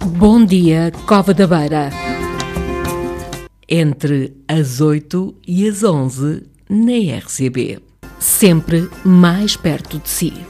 Bom dia, Cova da Beira. Entre as 8 e as 11 na RCB. Sempre mais perto de si.